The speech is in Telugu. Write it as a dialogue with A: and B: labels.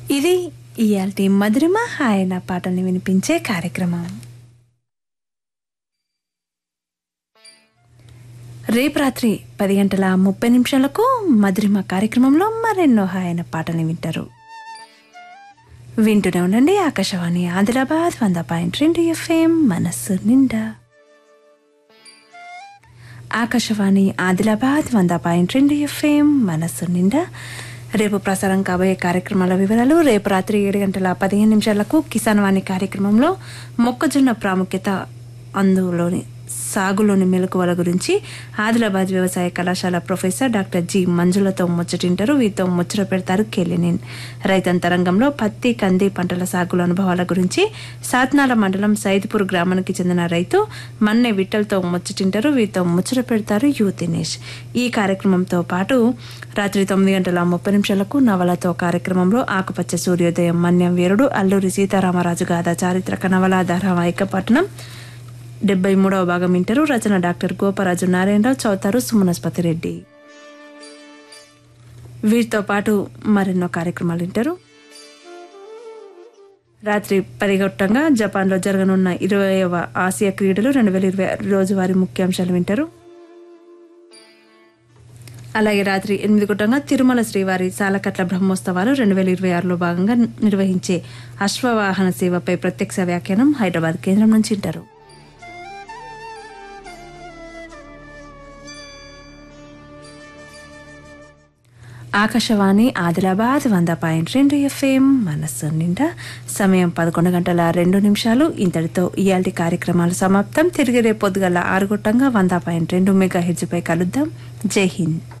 A: ఇది ఇయాల్టి మధురిమ ఆయన పాటల్ని వినిపించే కార్యక్రమం. రేపు రాత్రి 10:30 మధురిమ కార్యక్రమంలో మరెన్నో హాయన పాటల్ని వింటారు. వింటూనే ఉండండి ఆకాశవాణి ఆదిలాబాద్ 100.2 FM మనస్సు నిండా. ఆకాశవాణి ఆదిలాబాద్ 100.2 FM మనస్సు నిండా. రేపు ప్రసారం కాబోయే కార్యక్రమాల వివరాలు. రేపు రాత్రి 7:15 కిసాన్ వాణి కార్యక్రమంలో మొక్కజొన్న ప్రాముఖ్యత, అందులోని సాగులోని మెలకువల గురించి ఆదిలాబాద్ వ్యవసాయ కళాశాల ప్రొఫెసర్ డాక్టర్ జి మంజులతో ముచ్చటింటారు. వీరితో ముచ్చట పెడతారు కెలినిన్. రైతాంతరంగంలో పత్తి, కంది పంటల సాగుల అనుభవాల గురించి సాత్నాల మండలం సైద్పూర్ గ్రామానికి చెందిన రైతు మన్నె విఠల్తో ముచ్చటింటారు. వీరితో ముచ్చట పెడతారు యు దినేష్. ఈ కార్యక్రమంతో పాటు రాత్రి 9:30 నవలతో కార్యక్రమంలో ఆకుపచ్చ సూర్యోదయం, మన్యం వీరుడు, అల్లూరి సీతారామరాజు గాథ చారిత్రక నవల ధారావాహిక పఠనం 73వ భాగం వింటారు. రచన డాక్టర్ గోపరాజు నారాయణరావు, చదువుతారు సుమనస్పతి రెడ్డి. వీటితో పాటు మరెన్నో కార్యక్రమాలు వింటారు. రాత్రి 10 జపాన్లో జరగనున్న 20వ ఆసియా క్రీడలు 2020 రోజువారీ ముఖ్యాంశాలు వింటారు. అలాగే రాత్రి 8 తిరుమల శ్రీవారి సాలకట్ల బ్రహ్మోత్సవాలు 2026లో భాగంగా నిర్వహించే అశ్వవాహన సేవపై ప్రత్యక్ష వ్యాఖ్యానం హైదరాబాద్ కేంద్రం నుంచి వింటారు. ఆకాశవాణి ఆదిలాబాద్ 100.2 FM మనస్సు నిండా. సమయం 11:02. ఇంతటితో ఇయాల్టి కార్యక్రమాలు సమాప్తం. తిరిగి రేపు పొద్దుగల 6 100.2 మెగాహెర్ట్జ్ పై కలుద్దాం. జై హింద్.